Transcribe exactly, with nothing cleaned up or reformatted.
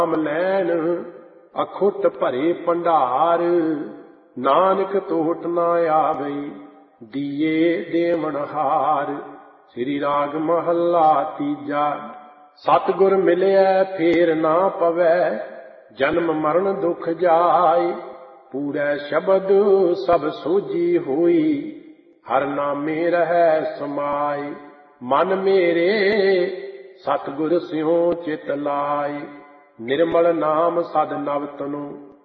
ਨਾਮ ਲੈਣ ਅਖੁੱਟ ਭਰੇ ਭੰਡਾਰ। ਨਾਨਕ ਤੋਟ ਨਾ ਆਵੇ ਦੀਏ ਦੇਵਨ ਹਾਰ। ਸ੍ਰੀ ਰਾਗ ਮਹੱਲਾ ਤੀਜਾ। ਸਤਿਗੁਰ ਮਿਲਿਆ ਫੇਰ ਨਾ ਪਵੈ ਜਨਮ ਮਰਨ ਦੁਖ ਜਾਏ। ਪੂਰੈ ਸ਼ਬਦ ਸਭ ਸੋਝੀ ਹੋਈ ਹਰ ਨਾਮੇ ਰਹਿ ਸਮਾਏ। ਮਨ ਮੇਰੇ ਸਤਿਗੁਰ ਸਿਉ ਚਿਤ ਲਾਏ ਨਿਰਮਲ ਨਾਮ ਸਦ ਨਵ ਤਨੁ